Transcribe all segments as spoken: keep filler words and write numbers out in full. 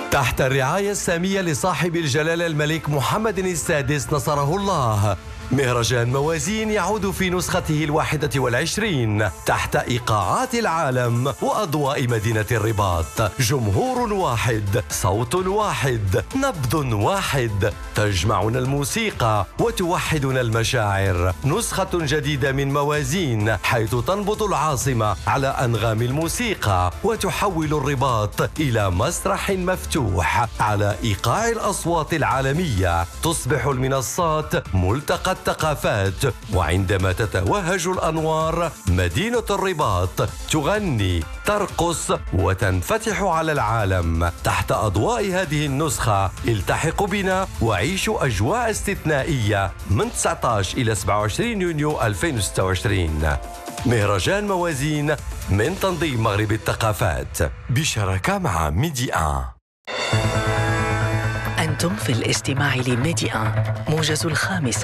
تحت الرعاية السامية لصاحب الجلالة الملك محمد السادس نصره الله، مهرجان موازين يعود في نسخته الواحدة والعشرين تحت إيقاعات العالم وأضواء مدينة الرباط. جمهور واحد، صوت واحد، نبض واحد، تجمعنا الموسيقى وتوحدنا المشاعر. نسخة جديدة من موازين حيث تنبض العاصمة على أنغام الموسيقى وتحول الرباط إلى مسرح مفتوح على إيقاع الأصوات العالمية. تصبح المنصات ملتقى الثقافات، وعندما تتوهج الأنوار مدينة الرباط تغني، ترقص وتنفتح على العالم. تحت أضواء هذه النسخة التحق بنا وعيشوا أجواء استثنائية من تسعة عشر إلى سبعة وعشرين يونيو ألفين وستة وعشرين. مهرجان موازين من تنظيم مغرب الثقافات بشراكة مع ميدي آن. أنتم في الاستماع لميدي آن موجز الخامسة.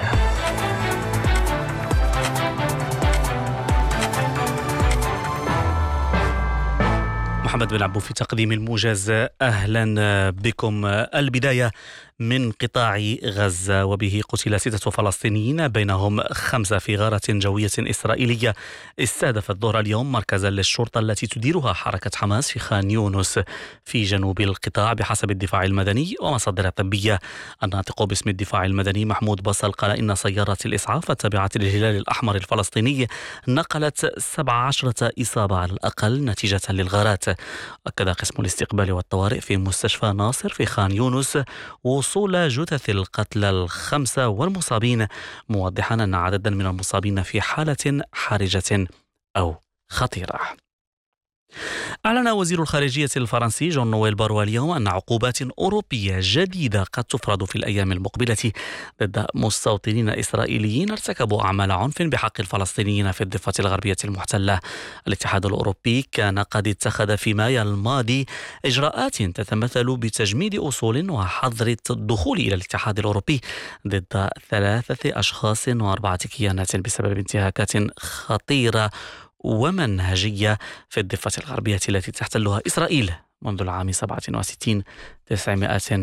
محمد بن عبو في تقديم الموجز. أهلا بكم. البداية من قطاع غزة، وبه قتل ستة فلسطينيين بينهم خمسة في غارة جوية إسرائيلية استهدفت ظهر اليوم مركزا للشرطة التي تديرها حركة حماس في خان يونس في جنوب القطاع بحسب الدفاع المدني ومصادر طبية. الناطق باسم الدفاع المدني محمود بصل قال إن سيارة الإسعاف التابعة للهلال الأحمر الفلسطيني نقلت سبع عشرة إصابة على الأقل نتيجة للغارات. أكد قسم الاستقبال والطوارئ في مستشفى ناصر في خان يونس وصول جثث القتلى الخمسة والمصابين، موضحا أن عددا من المصابين في حالة حرجة أو خطيرة. أعلن وزير الخارجية الفرنسي جون نويل باروا اليوم أن عقوبات أوروبية جديدة قد تفرض في الأيام المقبلة ضد مستوطنين إسرائيليين ارتكبوا أعمال عنف بحق الفلسطينيين في الضفة الغربية المحتلة. الاتحاد الأوروبي كان قد اتخذ في مايو الماضي إجراءات تتمثل بتجميد أصول وحظر الدخول إلى الاتحاد الأوروبي ضد ثلاثة أشخاص وأربعة كيانات بسبب انتهاكات خطيرة ومنهجية في الضفة الغربية التي تحتلها إسرائيل منذ العام سبعة وستين تسعمائة